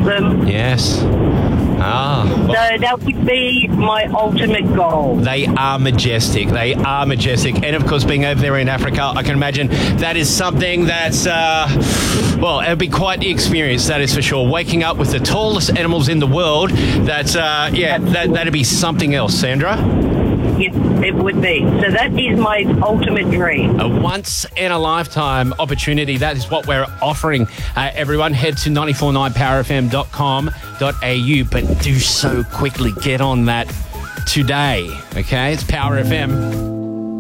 them. Yes. So that would be my ultimate goal. They are majestic. They are majestic. And, of course, being over there in Africa, I can imagine that is something that's, well, it would be quite the experience, that is for sure. Waking up with the tallest animals in the world, that's, that'd be something else, Sandra. Yes, it would be. So that is my ultimate dream. A once-in-a-lifetime opportunity. That is what we're offering. Everyone, head to 949powerfm.com.au, but do so quickly. Get on that today, okay? It's Power FM.